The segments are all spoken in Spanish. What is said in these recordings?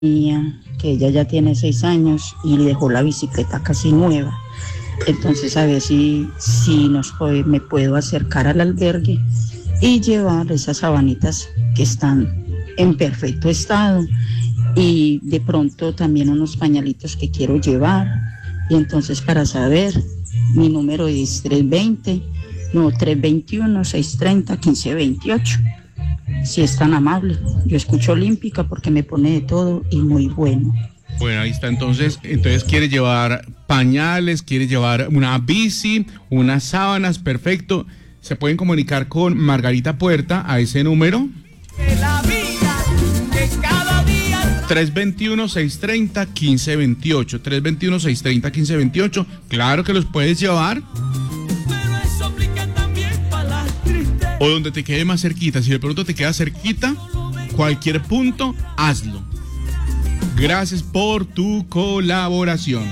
mía, que ella ya tiene 6 años y dejó la bicicleta casi nueva. Entonces a ver si me puedo acercar al albergue y llevar esas sabanitas que están en perfecto estado y de pronto también unos pañalitos que quiero llevar. Y entonces para saber, mi número es 321-630-1528. Si es tan amable, yo escucho Olímpica porque me pone de todo y muy bueno. Bueno, ahí está, entonces quiere llevar pañales, quiere llevar una bici, unas sábanas, perfecto. Se pueden comunicar con Margarita Puerta a ese número. 321-630-1528, 321-630-1528, claro que los puedes llevar. O donde te quede más cerquita, si de pronto te queda cerquita, cualquier punto, hazlo. Gracias por tu colaboración.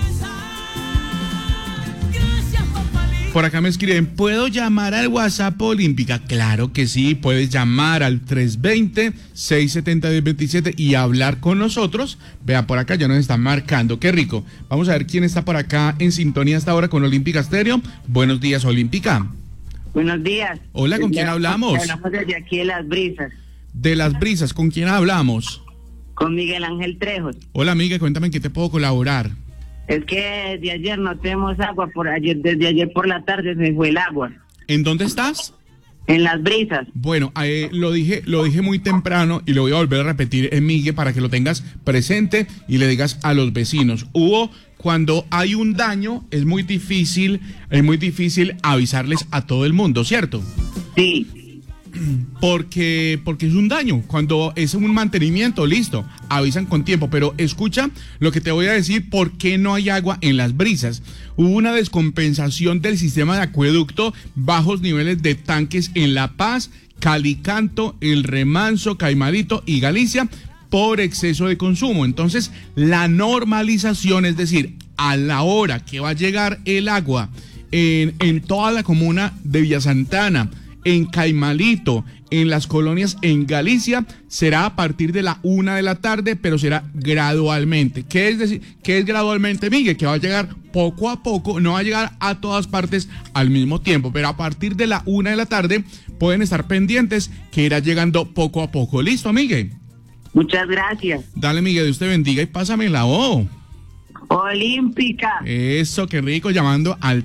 Por acá me escriben, ¿puedo llamar al WhatsApp Olímpica? Claro que sí, puedes llamar al 320-670-1027 y hablar con nosotros. Vea, por acá ya nos están marcando, qué rico. Vamos a ver quién está por acá en sintonía hasta ahora con Olímpica Estéreo. Buenos días, Olímpica. Buenos días. Hola, ¿con quién hablamos? Hablamos desde aquí de Las Brisas. De Las Brisas, ¿con quién hablamos? Con Miguel Ángel Trejos. Hola, amiga, cuéntame en qué te puedo colaborar. Es que desde ayer no tenemos agua, desde ayer por la tarde se fue el agua. ¿En dónde estás? En Las Brisas. Bueno, lo dije muy temprano y lo voy a volver a repetir, Miguel, para que lo tengas presente y le digas a los vecinos. Cuando hay un daño, es muy difícil avisarles a todo el mundo, ¿cierto? Sí. Porque es un daño. Cuando es un mantenimiento, listo, avisan con tiempo. Pero escucha lo que te voy a decir, ¿por qué no hay agua en Las Brisas? Hubo una descompensación del sistema de acueducto, bajos niveles de tanques en La Paz, Calicanto, El Remanso, Caimalito y Galicia, por exceso de consumo. Entonces, la normalización, es decir, a la hora que va a llegar el agua en toda la comuna de Villa Santana, en Caimalito, en las colonias en Galicia, será a partir de la 1 de la tarde, pero será gradualmente. ¿Qué es gradualmente, Miguel? Que va a llegar poco a poco, no va a llegar a todas partes al mismo tiempo, pero a partir de la 1 de la tarde pueden estar pendientes que irá llegando poco a poco. ¿Listo, Miguel? Muchas gracias. Dale, Miguel, Dios te bendiga y pásame la Olímpica. Eso, qué rico, llamando al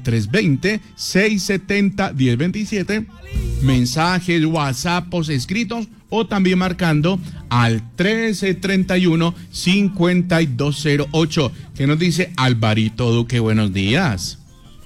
320-670-1027. Mensajes, WhatsApp, escritos o también marcando al 1331-5208. ¿Qué nos dice Alvarito Duque? Buenos días.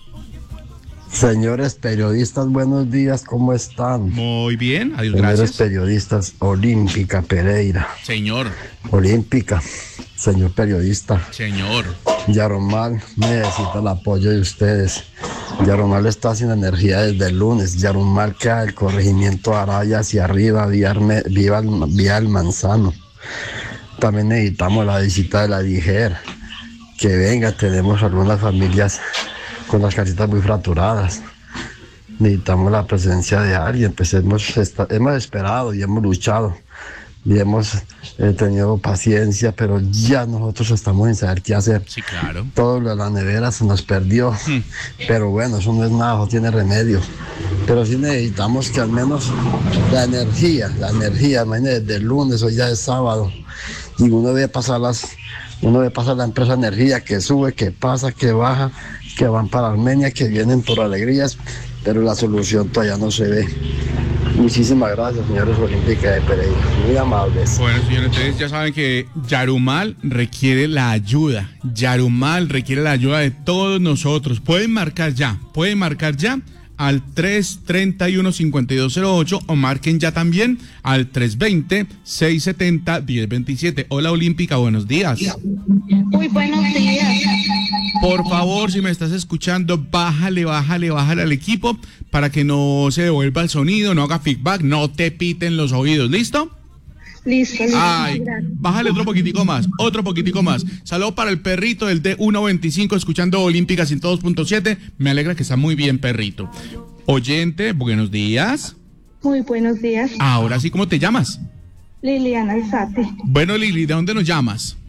Señores periodistas, buenos días, ¿cómo están? Muy bien, adiós, señores gracias. Periodistas, Olímpica Pereira. Señor. Olímpica, señor periodista. Señor. Yaromal necesita el apoyo de ustedes. Yaromal está sin energía desde el lunes. Yaromal queda del corregimiento Araya hacia arriba, vía el Manzano. También necesitamos la visita de la DIGER. Que venga, tenemos algunas familias con las casitas muy fracturadas. Necesitamos la presencia de alguien. Pues hemos esperado y hemos luchado y hemos tenido paciencia, pero ya nosotros estamos en saber qué hacer. Sí, claro. Todo lo de la nevera se nos perdió, pero bueno, eso no es nada, no tiene remedio. Pero sí necesitamos que al menos la energía, imagínate, desde el lunes, hoy ya es sábado, y uno ve pasar la empresa de energía que sube, que pasa, que baja, que van para Armenia, que vienen por alegrías, pero la solución todavía no se ve. Muchísimas gracias, señores Olímpica de Pereira, muy amables. Bueno, señores, ustedes ya saben que Yarumal requiere la ayuda. Yarumal requiere la ayuda de todos nosotros. Pueden marcar ya al 331-5208 o marquen ya también al 320-670-1027. Hola, Olímpica, buenos días. Muy buenos días. Por favor, si me estás escuchando, bájale al equipo para que no se devuelva el sonido, no haga feedback, no te piten los oídos. ¿Listo? Listo. Ay, bájale otro poquitico más. Saludos para el perrito del D125 escuchando Olímpica 102.7. Me alegra que está muy bien, perrito. Oyente, buenos días. Muy buenos días. Ahora sí, ¿cómo te llamas? Liliana Alzate. Bueno, Lili, ¿de dónde nos llamas?